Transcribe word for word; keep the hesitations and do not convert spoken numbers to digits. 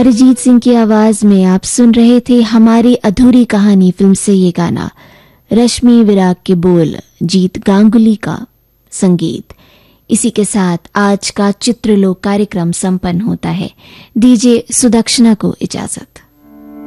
अरिजीत सिंह की आवाज में आप सुन रहे थे हमारी अधूरी कहानी फिल्म से ये गाना। रश्मि विराग के बोल, जीत गांगुली का संगीत। इसी के साथ आज का चित्रलोक कार्यक्रम संपन्न होता है। दीजिए सुदक्षिणा को इजाजत।